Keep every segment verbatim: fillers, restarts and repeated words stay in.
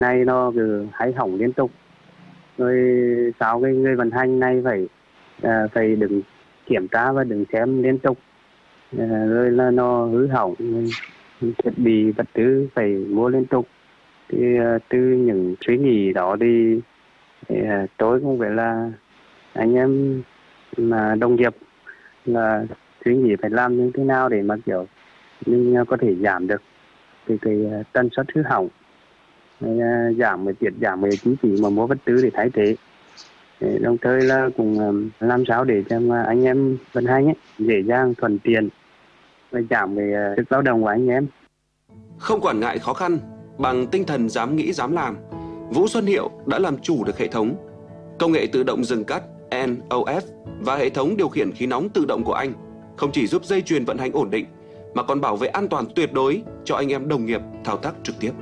Nay nó cứ hay hỏng liên tục. Rồi sao cái người vận hành này phải à, phải đứng kiểm tra và đứng xem liên tục. À, rồi là nó hư hỏng, thiết bị vật tư phải mua liên tục. Thì à, từ những suy nghĩ đó thì, thì à, tôi cũng phải là anh em mà đồng nghiệp là suy nghĩ phải làm như thế nào để mà kiểu mình có thể giảm được cái, cái tần suất hư hỏng, giảm cái tiết giảm cái chi phí mà mua vật tư để thay thế. Đồng thời là cũng làm sao để cho anh em vận hành ấy, dễ dàng thuận tiện và giảm cái sức lao động của anh em. Không quản ngại khó khăn, bằng tinh thần dám nghĩ dám làm, Vũ Xuân Hiệu đã làm chủ được hệ thống. Công nghệ tự động dừng cắt en ô ép và hệ thống điều khiển khí nóng tự động của anh không chỉ giúp dây chuyền vận hành ổn định mà còn bảo vệ an toàn tuyệt đối cho anh em đồng nghiệp thao tác trực tiếp.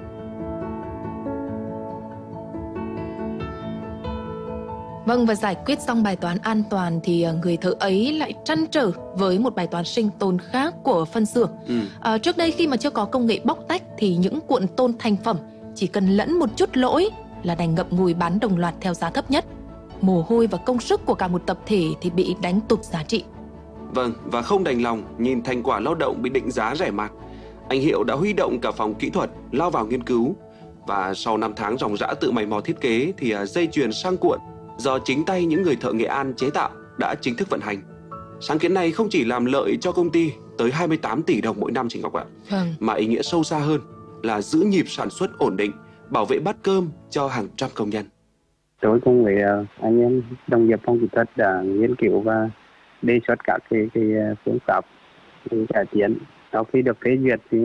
Vâng, và giải quyết xong bài toán an toàn thì người thợ ấy lại trăn trở với một bài toán sinh tồn khác của phân xưởng. Ừ. À, trước đây khi mà chưa có công nghệ bóc tách thì những cuộn tôn thành phẩm chỉ cần lẫn một chút lỗi là đành ngậm ngùi bán đồng loạt theo giá thấp nhất. Mồ hôi và công sức của cả một tập thể thì bị đánh tụt giá trị. Vâng, và không đành lòng nhìn thành quả lao động bị định giá rẻ mạt, anh Hiệu đã huy động cả phòng kỹ thuật lao vào nghiên cứu. Và sau năm tháng ròng rã tự mày mò thiết kế thì dây chuyền sang cuộn do chính tay những người thợ Nghệ An chế tạo đã chính thức vận hành. Sáng kiến này không chỉ làm lợi cho công ty tới hai mươi tám tỷ đồng mỗi năm, chị Ngọc ạ, vâng. mà ý nghĩa sâu xa hơn là giữ nhịp sản xuất ổn định, bảo vệ bát cơm cho hàng trăm công nhân. Tôi cùng với anh em đồng nghiệp phòng kỹ thuật đã nghiên cứu và đề xuất các cái, cái phương pháp cải tiến. Sau khi được phê duyệt thì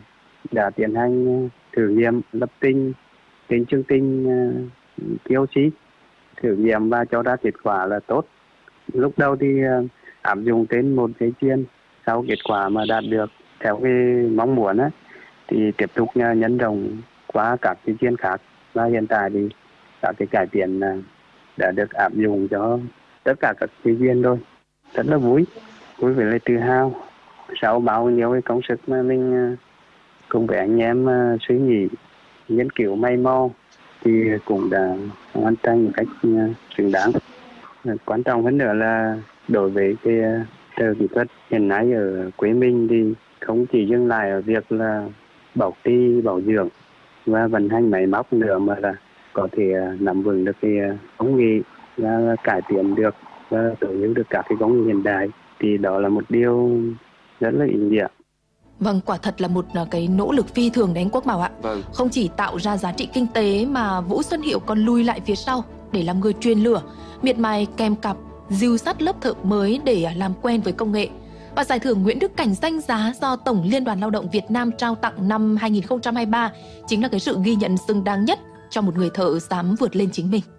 đã tiến hành thử nghiệm lập tinh, tính chương tinh pê ô xê, thử nghiệm và cho ra kết quả là tốt. Lúc đầu thì áp dụng trên một dây chuyền, sau kết quả mà đạt được theo cái mong muốn á, thì tiếp tục nhân rộng qua các dây chuyền khác, và hiện tại thì các cái cải tiến đã được áp dụng cho tất cả các dây chuyền rồi. Rất là vui, vui vẻ là tự hào. Sau bao nhiêu cái công sức mà mình cùng với anh em suy nghĩ, nghiên cứu may mò thì cũng đã hoàn thành một cách xứng đáng. Quan trọng hơn nữa là đối với cái thợ kỹ thuật hiện nay ở quê mình thì không chỉ dừng lại ở việc là bảo trì bảo dưỡng và vận hành máy móc nữa, mà là có thể nắm vững được cái công nghệ và cải tiến được và tối ưu được các cái công nghệ hiện đại, thì đó là một điều rất là ý nghĩa. Vâng, quả thật là một cái nỗ lực phi thường đấy anh Quốc Bảo ạ. Vâng. Không chỉ tạo ra giá trị kinh tế mà Vũ Xuân Hiệu còn lùi lại phía sau để làm người truyền lửa, miệt mài kèm cặp, dìu dắt lớp thợ mới để làm quen với công nghệ. Và giải thưởng Nguyễn Đức Cảnh danh giá do Tổng Liên đoàn Lao động Việt Nam trao tặng năm hai nghìn không trăm hai mươi ba chính là cái sự ghi nhận xứng đáng nhất cho một người thợ dám vượt lên chính mình.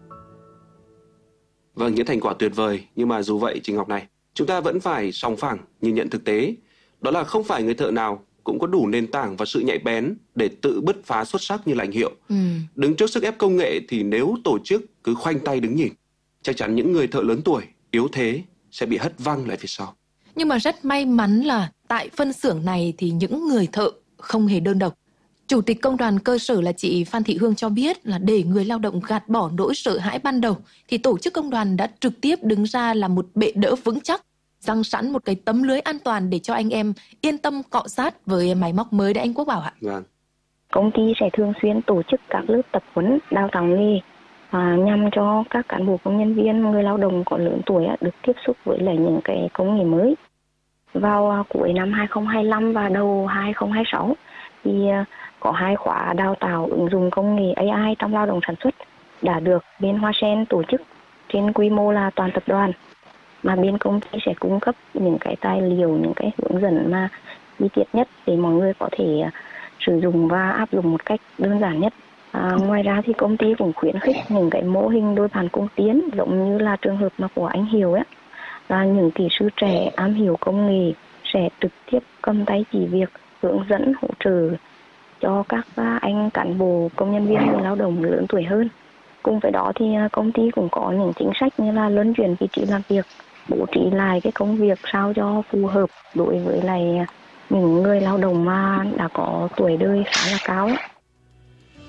Vâng, những thành quả tuyệt vời, nhưng mà dù vậy chị Ngọc này, chúng ta vẫn phải sòng phẳng nhìn nhận thực tế. Đó là không phải người thợ nào cũng có đủ nền tảng và sự nhạy bén để tự bứt phá xuất sắc như là anh Hiệu. Ừ. Đứng trước sức ép công nghệ thì nếu tổ chức cứ khoanh tay đứng nhìn, chắc chắn những người thợ lớn tuổi, yếu thế sẽ bị hất văng lại phía sau. Nhưng mà rất may mắn là tại phân xưởng này thì những người thợ không hề đơn độc. Chủ tịch công đoàn cơ sở là chị Phan Thị Hương cho biết là để người lao động gạt bỏ nỗi sợ hãi ban đầu thì tổ chức công đoàn đã trực tiếp đứng ra làm một bệ đỡ vững chắc, giăng sẵn một cái tấm lưới an toàn để cho anh em yên tâm cọ sát với máy móc mới đấy anh Quốc Bảo ạ. Vâng. Công ty sẽ thường xuyên tổ chức các lớp tập huấn đào tạo nghề à, nhằm cho các cán bộ công nhân viên, người lao động có lớn tuổi á, được tiếp xúc với lại những cái công nghệ mới. Vào à, cuối năm hai nghìn không trăm hai mươi lăm và đầu hai nghìn không trăm hai mươi sáu thì à, có hai khóa đào tạo ứng dụng công nghệ a i trong lao động sản xuất đã được bên Hoa Sen tổ chức trên quy mô là toàn tập đoàn, mà bên công ty sẽ cung cấp những cái tài liệu, những cái hướng dẫn mà chi tiết nhất để mọi người có thể uh, sử dụng và áp dụng một cách đơn giản nhất. À, ngoài ra thì công ty cũng khuyến khích những cái mô hình đôi bàn công tiến, giống như là trường hợp mà của anh Hiểu ấy, là những kỹ sư trẻ am hiểu công nghệ sẽ trực tiếp cầm tay chỉ việc, hướng dẫn hỗ trợ cho các anh cán bộ công nhân viên, người lao động lớn tuổi hơn. Cùng với đó thì công ty cũng có những chính sách như là luân chuyển vị trí làm việc, bố trí lại cái công việc sao cho phù hợp đối với lại những người lao động mà đã có tuổi đời khá là cao ấy.